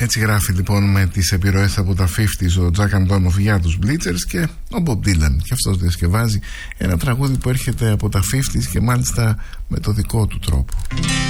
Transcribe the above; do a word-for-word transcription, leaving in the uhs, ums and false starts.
Έτσι γράφει λοιπόν με τις επιρροές από τα πενήντα ο Jack Antonoff για τους Bleachers, και ο Bob Dylan και αυτός διασκευάζει ένα τραγούδι που έρχεται από τα πενήντα και μάλιστα με το δικό του τρόπο.